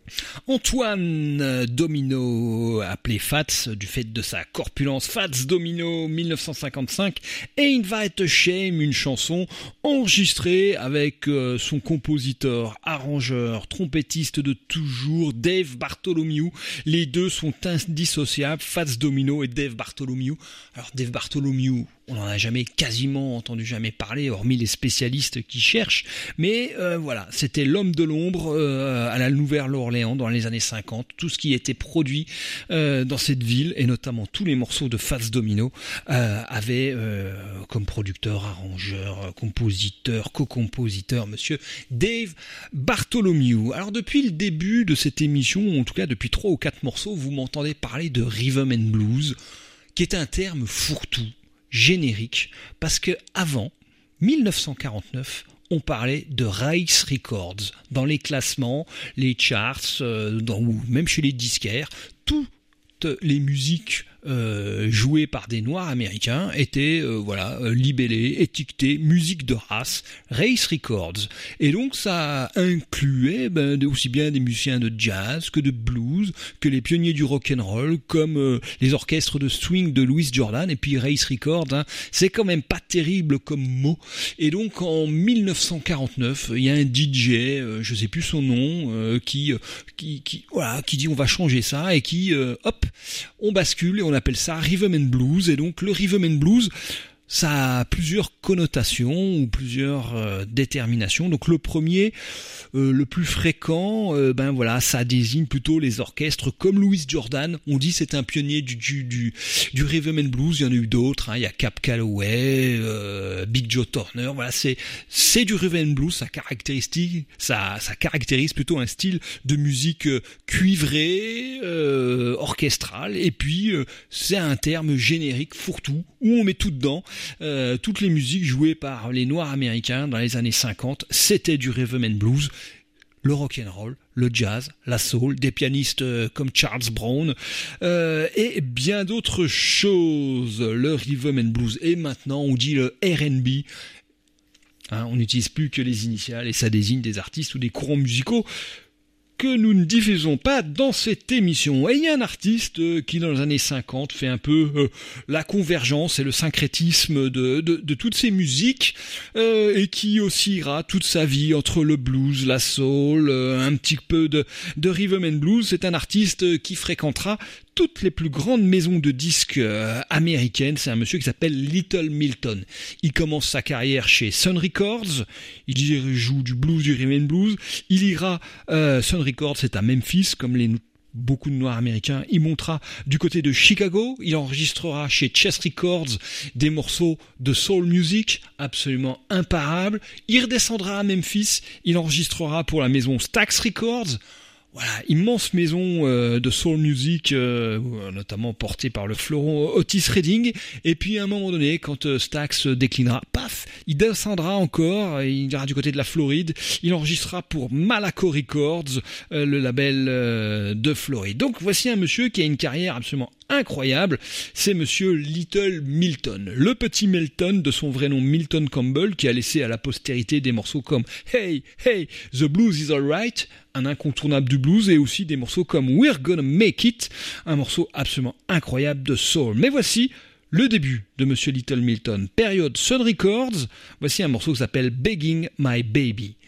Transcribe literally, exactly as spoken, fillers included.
Antoine Domino, appelé Fats du fait de sa corpulence, Fats Domino dix-neuf cent cinquante-cinq, Ain't That a Shame, une chanson enregistrée avec euh, son compositeur, arrangeur, trompettiste de toujours, Dave Bartholomew. Les deux sont indissociables, Fats Domino et Dave Bartholomew. Alors Dave Bartholomew, on n'en a jamais quasiment entendu jamais parler, hormis les spécialistes qui cherchent. Mais euh, voilà, c'était l'homme de l'ombre euh, à la Nouvelle-Orléans dans les années cinquante. Tout ce qui était produit euh, dans cette ville, et notamment tous les morceaux de Fats Domino, euh, avait euh, comme producteur, arrangeur, compositeur, co-compositeur, monsieur Dave Bartholomew. Alors depuis le début de cette émission, en tout cas depuis trois ou quatre morceaux, vous m'entendez parler de Rhythm and Blues, qui est un terme fourre-tout, générique, parce que avant dix-neuf cent quarante-neuf, on parlait de Race Records dans les classements, les charts, euh, dans, ou même chez les disquaires. Toutes les musiques euh, jouées par des Noirs américains étaient euh, voilà euh, libellées, étiquetées musique de race, Race Records. Et donc ça incluait ben, aussi bien des musiciens de jazz que de blues, que les pionniers du rock and roll, comme euh, les orchestres de swing de Louis Jordan. Et puis Race Records, hein, c'est quand même pas terrible comme mot. Et donc en dix-neuf cent quarante-neuf, il y a un D J, euh, je sais plus son nom, euh, qui, qui qui voilà qui dit on va changer ça, et qui euh, hop, on bascule et on appelle ça Rhythm and Blues. Et donc le Rhythm and Blues, ça a plusieurs connotations ou plusieurs euh, déterminations. Donc le premier, euh, le plus fréquent, euh, ben voilà, ça désigne plutôt les orchestres comme Louis Jordan. On dit c'est un pionnier du du du, du Rhythm and Blues. Il y en a eu d'autres. Hein. Il y a Cap Calloway, euh, Big Joe Turner. Voilà, c'est c'est du Rhythm and Blues. Ça caractérise ça ça caractérise plutôt un style de musique euh, cuivrée, euh, orchestrale. Et puis euh, c'est un terme générique fourre-tout où on met tout dedans. Euh, toutes les musiques jouées par les Noirs américains dans les années cinquante, c'était du Rhythm and Blues, le rock and roll, le jazz, la soul, des pianistes euh, comme Charles Brown euh, et bien d'autres choses. Le Rhythm and Blues. Et maintenant on dit le R and B. Hein, on n'utilise plus que les initiales et ça désigne des artistes ou des courants musicaux que nous ne diffusons pas dans cette émission. Et il y a un artiste euh, qui, dans les années cinquante, fait un peu euh, la convergence et le syncrétisme de, de, de toutes ces musiques, euh, et qui oscillera toute sa vie entre le blues, la soul, euh, un petit peu de, de rhythm and blues. C'est un artiste qui fréquentera toutes les plus grandes maisons de disques euh, américaines. C'est un monsieur qui s'appelle Little Milton. Il commence sa carrière chez Sun Records. Il y joue du blues, du rhythm and blues. Il ira, euh, Sun Records, c'est à Memphis, comme les beaucoup de Noirs américains. Il montera du côté de Chicago. Il enregistrera chez Chess Records des morceaux de soul music absolument imparables. Il redescendra à Memphis. Il enregistrera pour la maison Stax Records. Voilà, immense maison euh, de soul music, euh, notamment portée par le fleuron Otis Redding. Et puis à un moment donné, quand euh, Stax déclinera, paf, il descendra encore, il ira du côté de la Floride, il enregistrera pour Malaco Records, euh, le label euh, de Floride. Donc voici un monsieur qui a une carrière absolument incroyable, c'est monsieur Little Milton. Le petit Milton, de son vrai nom Milton Campbell, qui a laissé à la postérité des morceaux comme Hey, Hey, The Blues is Alright, un incontournable du blues, et aussi des morceaux comme We're Gonna Make It, un morceau absolument incroyable de soul. Mais voici le début de monsieur Little Milton, période Sun Records. Voici un morceau qui s'appelle Begging My Baby.